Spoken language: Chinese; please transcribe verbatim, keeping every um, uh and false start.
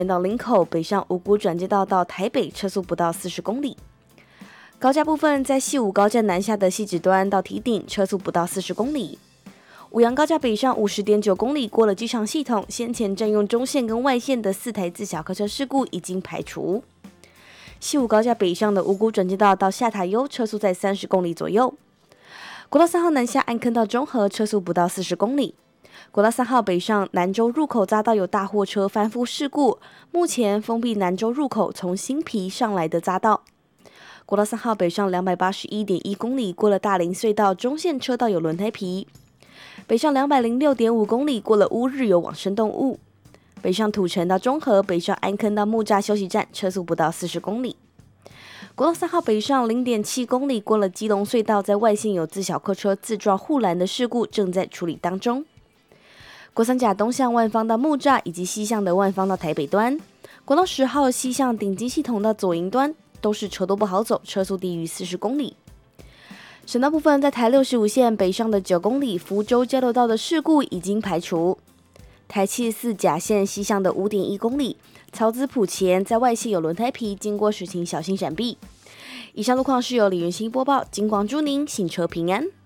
到林口北上五股转接道到台北车速不到四十公里。高架部分在西武高架南下的汐止端到堤顶车速不到四十公里。五杨高架北上 五十点九公里，过了机场系统，先前占用中线跟外线的四台自小客车事故已经排除。西武高架北上的五股转接道到下塔悠车速在三十公里左右。国道三号南下安坑到中和车速不到四十公里。国道三号北上南州入口匝道有大货车翻覆事故，目前封闭南州入口从新皮上来的匝道。国道三号北上 两百八十一点一公里，过了大林隧道中线车道有轮胎皮。北上 两百零六点五公里，过了乌日有往生动物。北上土城到中和，北上安坑到木栅休息站，车速不到四十公里。国道三号北上 零点七公里，过了基隆隧道，在外线有自小客车自撞护栏的事故正在处理当中。国三甲东向万方到木栅，以及西向的万方到台北端。国道十号西向顶基系统到左营端，都是车多不好走，车速低于四十公里。省道部分，在台六十五线北上的九公里福州交流道的事故已经排除。台七十四甲线西向的 五点一公里，曹子埔前在外线有轮胎皮，经过时请小心闪避。以上路况是由李元熙播报，金广祝您行车平安。